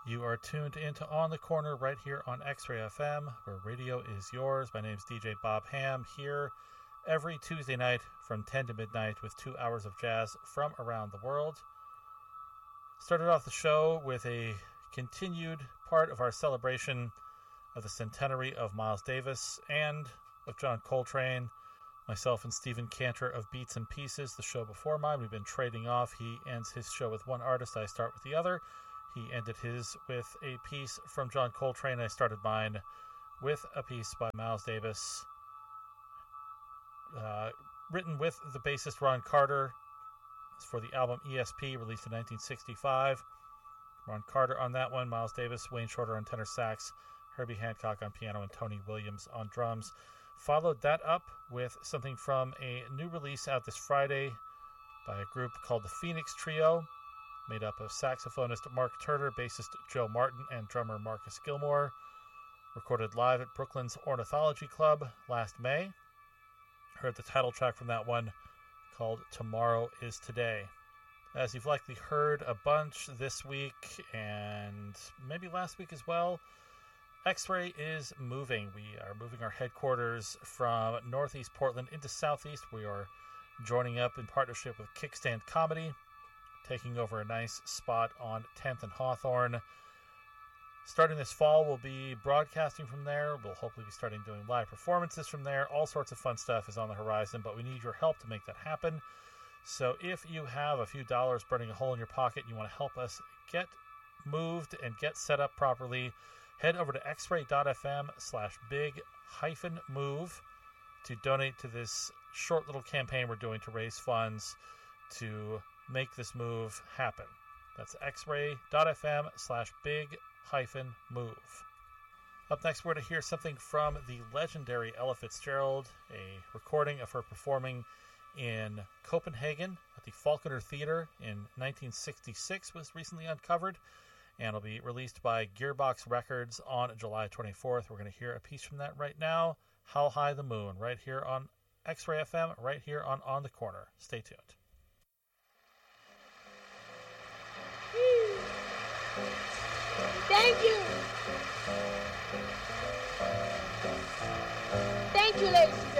You are tuned into On the Corner right here on X-Ray FM, where radio is yours. My name's DJ Bob Ham, here every Tuesday night from 10 to midnight with 2 hours of jazz from around the world. Started off the show with a continued part of our celebration of the centenary of Miles Davis and of John Coltrane. Myself and Stephen Cantor of Beats and Pieces, the show before mine. We've been trading off. He ends his show with one artist. I start with the other. He ended his with a piece from John Coltrane. I started mine with a piece by Miles Davis, written with the bassist Ron Carter. It's for the album ESP, released in 1965. Ron Carter on that one, Miles Davis, Wayne Shorter on tenor sax, Herbie Hancock on piano, and Tony Williams on drums. Followed that up with something from a new release out this Friday by a group called the Phoenix Trio, made up of saxophonist Mark Turner, bassist Joe Martin, and drummer Marcus Gilmore. Recorded live at Brooklyn's Ornithology Club last May. Heard the title track from that one called Tomorrow is Today. As you've likely heard a bunch this week and maybe last week as well, X-Ray is moving. We are moving our headquarters from Northeast Portland into Southeast. We are joining up in partnership with Kickstand Comedy, taking over a nice spot on 10th and Hawthorne. Starting this fall, we'll be broadcasting from there. We'll hopefully be starting doing live performances from there. All sorts of fun stuff is on the horizon, but we need your help to make that happen. So if you have a few dollars burning a hole in your pocket and you want to help us get moved and get set up properly, head over to xray.fm/big-move to donate to this short little campaign we're doing to raise funds to make this move happen. That's xray.fm/big-move. Up next, we're going to hear something from the legendary Ella Fitzgerald. A recording of her performing in Copenhagen at the Falconer Theater in 1966 was recently uncovered, and will be released by Gearbox Records on July 24th. We're going to hear a piece from that right now, How High the Moon, right here on X-Ray FM, right here on the Corner. Stay tuned. Thank you. Thank you, ladies.